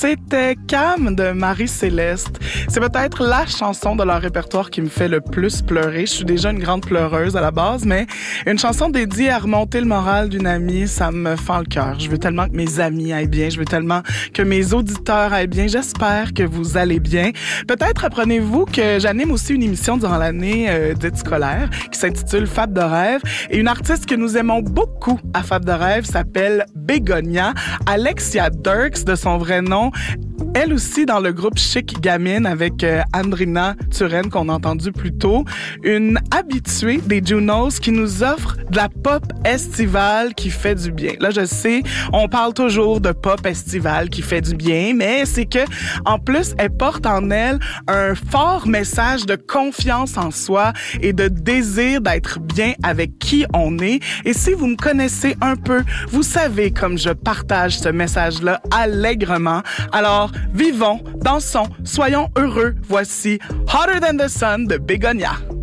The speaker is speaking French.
C'était Cam de Marie-Céleste. C'est peut-être la chanson de leur répertoire qui me fait le plus pleurer. Je suis déjà une grande pleureuse à la base, mais une chanson dédiée à remonter le moral d'une amie, ça me fend le cœur. Je veux tellement que mes amis aillent bien. Je veux tellement que mes auditeurs aillent bien. J'espère que vous allez bien. Peut-être apprenez-vous que j'anime aussi une émission durant l'année dite scolaire qui s'intitule Fab de rêve. Et une artiste que nous aimons beaucoup à Fab de rêve s'appelle Bégonia. Alexia Dirks, de son vrai nom. Elle aussi dans le groupe Chic Gamine avec Andrina Turenne qu'on a entendu plus tôt. Une habituée des Junos qui nous offre de la pop estivale qui fait du bien. Là, je sais, on parle toujours de pop estivale qui fait du bien, mais c'est que, en plus, elle porte en elle un fort message de confiance en soi et de désir d'être bien avec qui on est. Et si vous me connaissez un peu, vous savez comme je partage ce message-là allègrement. Alors, vivons, dansons, soyons heureux. Voici Hotter Than the Sun de Bégonia.